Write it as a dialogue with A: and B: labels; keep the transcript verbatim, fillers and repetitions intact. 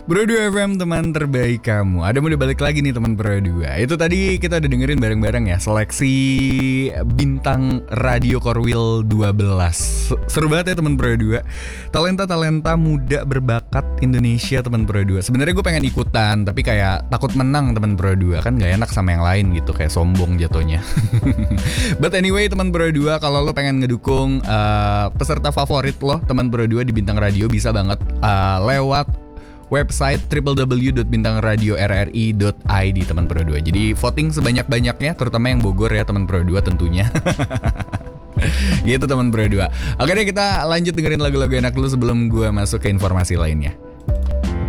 A: Pro dua F M, teman terbaik kamu. Ada mau balik lagi nih teman Pro dua. Itu tadi kita udah dengerin bareng-bareng ya seleksi bintang radio Korwil dua belas. Seru banget ya teman Pro dua. Talenta-talenta muda berbakat Indonesia teman Pro dua. Sebenarnya gue pengen ikutan, tapi kayak takut menang teman Pro dua. Kan gak enak sama yang lain gitu, kayak sombong jatuhnya. But anyway teman Pro dua, kalau lo pengen ngedukung uh, peserta favorit lo teman Pro dua di bintang radio, bisa banget uh, lewat website w w w dot bintang radio r r i dot i d teman Pro dua. Jadi voting sebanyak-banyaknya, terutama yang Bogor ya teman Pro dua tentunya. Gitu teman Pro dua. Oke deh, kita lanjut dengerin lagu-lagu enak dulu sebelum gue masuk ke informasi lainnya.